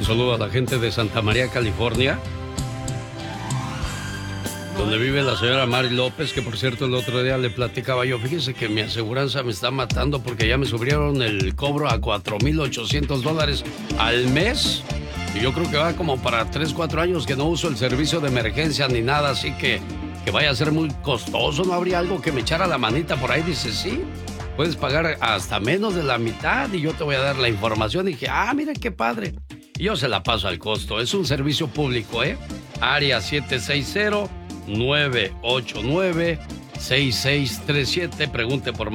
Un saludo a la gente de Santa María, California, donde vive la señora Mari López, que por cierto el otro día le platicaba yo, fíjese que mi aseguranza me está matando porque ya me subieron el cobro a $4,800 al mes. Y yo creo que va como para 3, 4 años que no uso el servicio de emergencia ni nada, así que vaya a ser muy costoso. ¿No habría algo que me echara la manita por ahí? Dice, sí, puedes pagar hasta menos de la mitad y yo te voy a dar la información. Y dije, mira qué padre. Y yo se la paso al costo. Es un servicio público, ¿eh? Área 760-989-6637. Pregunte por